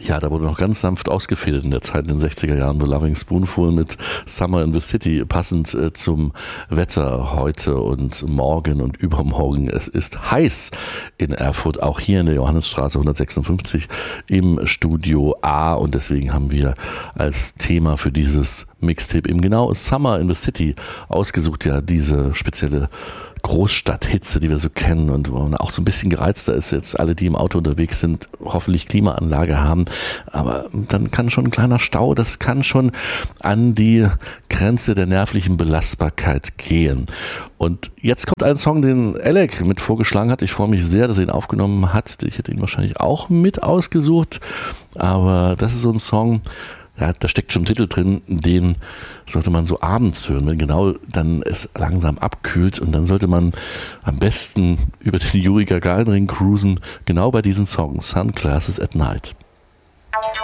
Ja, da wurde noch ganz sanft ausgefädelt in der Zeit in den 60er Jahren. The Loving Spoonful mit Summer in the City, passend zum Wetter heute und morgen und übermorgen. Es ist heiß in Erfurt, auch hier in der Johannesstraße 156 im Studio A, und deswegen haben wir als Thema für dieses Mixtape eben genau Summer in the City ausgesucht, ja, diese spezielle Großstadthitze, die wir so kennen, und wo man auch so ein bisschen gereizter ist, jetzt alle, die im Auto unterwegs sind, hoffentlich Klimaanlage haben, aber dann kann schon ein kleiner Stau, das kann schon an die Grenze der nervlichen Belastbarkeit gehen. Und jetzt kommt ein Song, den Alec mit vorgeschlagen hat. Ich freue mich sehr, dass er ihn aufgenommen hat. Ich hätte ihn wahrscheinlich auch mit ausgesucht, aber das ist so ein Song, ja, da steckt schon ein Titel drin, den sollte man so abends hören, wenn genau dann es langsam abkühlt, und dann sollte man am besten über den Yuri Gagarin Ring cruisen, genau bei diesem Song, Sunglasses at Night.